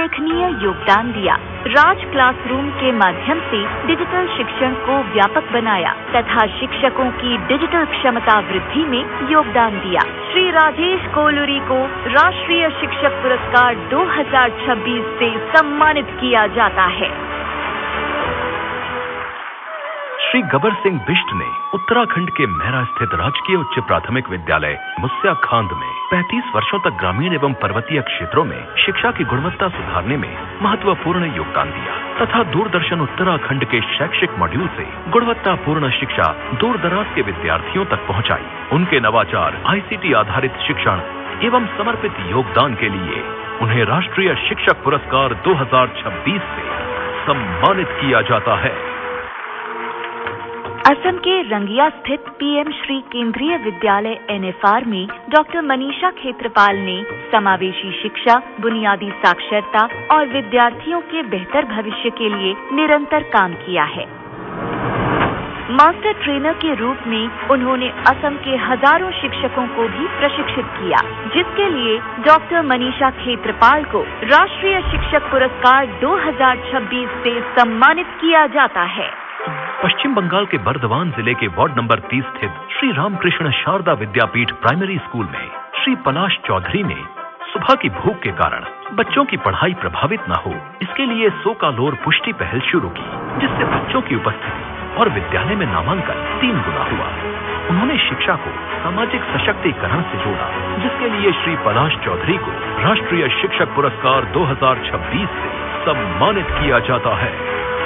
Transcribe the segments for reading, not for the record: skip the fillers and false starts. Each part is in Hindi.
उल्लेखनीय योगदान दिया। राज क्लासरूम के माध्यम से डिजिटल शिक्षण को व्यापक बनाया तथा शिक्षकों की डिजिटल क्षमता वृद्धि में योगदान दिया। श्री राजेश कोलूरी को राष्ट्रीय शिक्षक पुरस्कार 2026 से सम्मानित किया जाता है। श्री गबर सिंह बिष्ट ने उत्तराखंड के मेहरा स्थित राजकीय उच्च प्राथमिक विद्यालय मुस्या खांद में 35 वर्षों तक ग्रामीण एवं पर्वतीय क्षेत्रों में शिक्षा की गुणवत्ता सुधारने में महत्वपूर्ण योगदान दिया तथा दूरदर्शन उत्तराखंड के शैक्षिक मॉड्यूल से गुणवत्तापूर्ण शिक्षा दूर दराज के विद्यार्थियों तक पहुंचाई। उनके नवाचार, ICT आधारित शिक्षण एवं समर्पित योगदान के लिए उन्हें राष्ट्रीय शिक्षक पुरस्कार 2026 से सम्मानित किया जाता है। असम के रंगिया स्थित PM श्री केंद्रीय विद्यालय NFR में डॉक्टर मनीषा खेत्रपाल ने समावेशी शिक्षा, बुनियादी साक्षरता और विद्यार्थियों के बेहतर भविष्य के लिए निरंतर काम किया है। मास्टर ट्रेनर के रूप में उन्होंने असम के हजारों शिक्षकों को भी प्रशिक्षित किया, जिसके लिए डॉक्टर मनीषा खेत्रपाल को राष्ट्रीय शिक्षक पुरस्कार 2026 से सम्मानित किया जाता है। पश्चिम बंगाल के बर्दवान जिले के वार्ड नंबर 30 स्थित श्री रामकृष्ण शारदा विद्यापीठ प्राइमरी स्कूल में श्री पलाश चौधरी ने सुबह की भूख के कारण बच्चों की पढ़ाई प्रभावित न हो, इसके लिए सो का लोर पुष्टि पहल शुरू की, जिससे बच्चों की उपस्थिति और विद्यालय में नामांकन 3 गुना हुआ। उन्होंने शिक्षा को सामाजिक सशक्तिकरण से जोड़ा, जिसके लिए श्री पलाश चौधरी को राष्ट्रीय शिक्षक पुरस्कार 2026 से सम्मानित किया जाता है।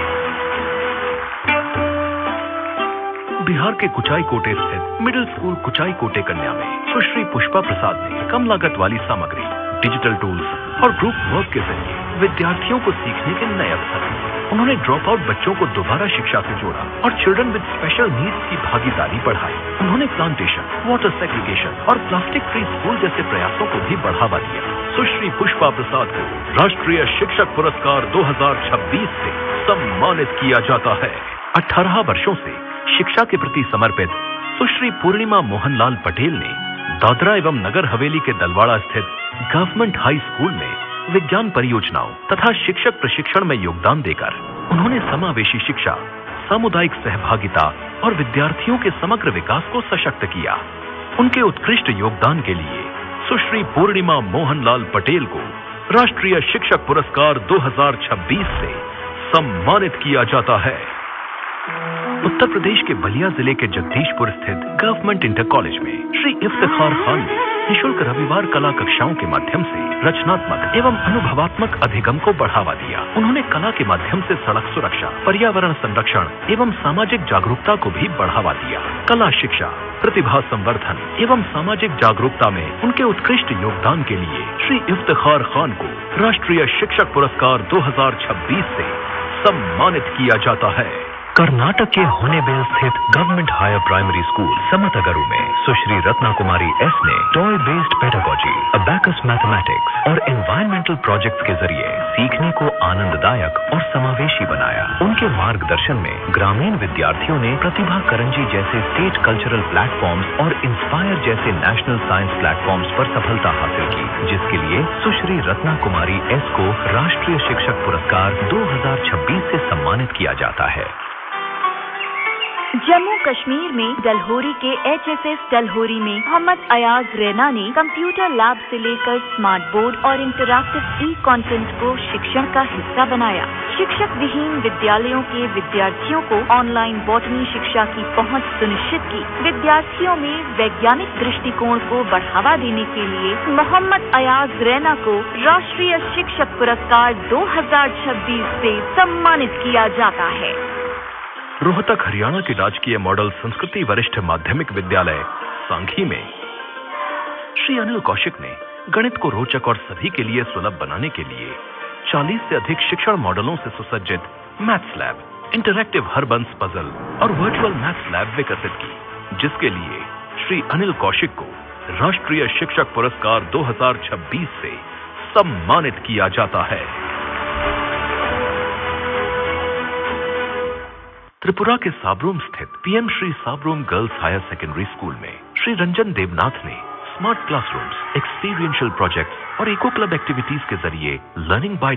बिहार के कुचाई कोटे स्थित मिडिल स्कूल कुचाई कोटे कन्या में सुश्री पुष्पा प्रसाद ने कम लागत वाली सामग्री, डिजिटल टूल्स और ग्रुप वर्क के जरिए विद्यार्थियों को सीखने के नए अवसर दिए। उन्होंने ड्रॉप आउट बच्चों को दोबारा शिक्षा से जोड़ा और चिल्ड्रन विद स्पेशल नीड्स की भागीदारी बढ़ाई। उन्होंने प्लांटेशन, वाटर सेग्रीगेशन और प्लास्टिक फ्री स्कूल जैसे प्रयासों को भी बढ़ावा दिया। सुश्री पुष्पा प्रसाद को राष्ट्रीय शिक्षक पुरस्कार 2026 से सम्मानित किया जाता है। 18 वर्षों से शिक्षा के प्रति समर्पित सुश्री पूर्णिमा मोहनलाल पटेल ने दादरा एवं नगर हवेली के दलवाड़ा स्थित गवर्नमेंट हाई स्कूल में विज्ञान परियोजनाओं तथा शिक्षक प्रशिक्षण में योगदान देकर उन्होंने समावेशी शिक्षा, सामुदायिक सहभागिता और विद्यार्थियों के समग्र विकास को सशक्त किया। उनके उत्कृष्ट योगदान के लिए सुश्री पूर्णिमा मोहनलाल पटेल को राष्ट्रीय शिक्षक पुरस्कार 2026 से सम्मानित किया जाता है। उत्तर प्रदेश के बलिया जिले के जगदीशपुर स्थित गवर्नमेंट इंटर कॉलेज में श्री इफ्तिखार खान ने निःशुल्क रविवार कला कक्षाओं के माध्यम से रचनात्मक एवं अनुभवात्मक अधिगम को बढ़ावा दिया। उन्होंने कला के माध्यम से सड़क सुरक्षा, पर्यावरण संरक्षण एवं सामाजिक जागरूकता को भी बढ़ावा दिया। कला शिक्षा, प्रतिभा संवर्धन एवं सामाजिक जागरूकता में उनके उत्कृष्ट योगदान के लिए श्री इफ्तिखार खान को राष्ट्रीय शिक्षक पुरस्कार 2026 से सम्मानित किया जाता है। कर्नाटक के होनेबेल स्थित गवर्नमेंट हायर प्राइमरी स्कूल समतगरु में सुश्री रत्ना कुमारी S ने toy based pedagogy, abacus mathematics और एनवायरमेंटल प्रोजेक्ट्स के जरिए सीखने को आनंददायक और समावेशी बनाया। उनके मार्गदर्शन में ग्रामीण विद्यार्थियों ने प्रतिभा करंजी जैसे स्टेट कल्चरल प्लेटफॉर्म्स और इंस्पायर जैसे नेशनल साइंस प्लेटफॉर्म्स पर सफलता हासिल की, जिसके लिए सुश्री रत्ना कुमारी S को राष्ट्रीय शिक्षक पुरस्कार 2026 से सम्मानित किया जाता है। जम्मू कश्मीर में डलहोरी के HSS डलहोरी में मोहम्मद अयाज रैना ने कंप्यूटर लैब से लेकर स्मार्ट बोर्ड और इंटरैक्टिव कंटेंट को शिक्षण का हिस्सा बनाया। शिक्षक विहीन विद्यालयों के विद्यार्थियों को ऑनलाइन बॉटनी शिक्षा की पहुंच सुनिश्चित की। विद्यार्थियों में वैज्ञानिक दृष्टिकोण को बढ़ावा देने के लिए मोहम्मद अयाज रैना को राष्ट्रीय शिक्षक पुरस्कार 2026 से सम्मानित किया जाता है। रोहतक हरियाणा के राजकीय मॉडल संस्कृति वरिष्ठ माध्यमिक विद्यालय सांघी में श्री अनिल कौशिक ने गणित को रोचक और सभी के लिए सुलभ बनाने के लिए 40 से अधिक शिक्षण मॉडलों से सुसज्जित maths lab, interactive Harbans puzzle और वर्चुअल मैथ्स लैब विकसित की, जिसके लिए श्री अनिल कौशिक को राष्ट्रीय शिक्षक पुरस्कार 2026 से सम्मानित किया जाता है। त्रिपुरा के साबरूम स्थित PM Shri Sabroom girls higher secondary school में श्री रंजन देवनाथ ने स्मार्ट क्लासरूम्स, एक्सपीरियंशियल प्रोजेक्ट्स और इको क्लब एक्टिविटीज के जरिए लर्निंग बाय